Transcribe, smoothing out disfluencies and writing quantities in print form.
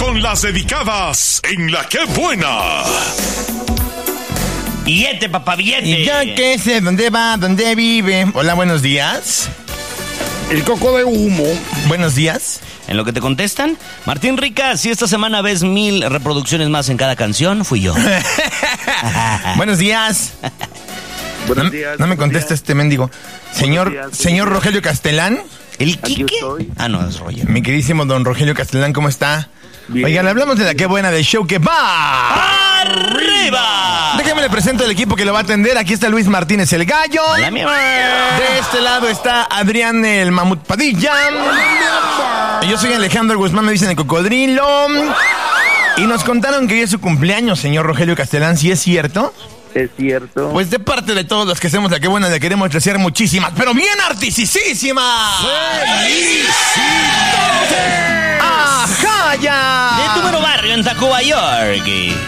con las dedicadas en La Qué Buena. Billete, papá, billete. Y ya que sé dónde va, dónde vive. Hola, buenos días. El coco de humo. Buenos días. En lo que te contestan, Martín Rica, si esta semana ves 1000 reproducciones más en cada canción, fui yo. Buenos días. Buenos días. No me contesta este mendigo. Señor Rogelio Castelán. ¿El Aquí Quique? estoy. Ah, no, es Roger. Mi queridísimo don Rogelio Castelán, ¿cómo está? Bien. Oigan, hablamos de La Qué Buena, del show que va. ¡Arriba! Déjame le presento el equipo que lo va a atender. Aquí está Luis Martínez el Gallo. La mía. De este lado está Adrián el Mamut Padilla. Y yo soy Alejandro Guzmán, me dicen el Cocodrilo. Y nos contaron que hoy es su cumpleaños, señor Rogelio Castelán. ¿Sí es cierto? Es cierto. Pues de parte de todos los que hacemos La Qué Buena, le queremos desear muchísimas, pero bien artisísimas. ¡Ajá, ya! De tu mero barrio en Tacuba, York.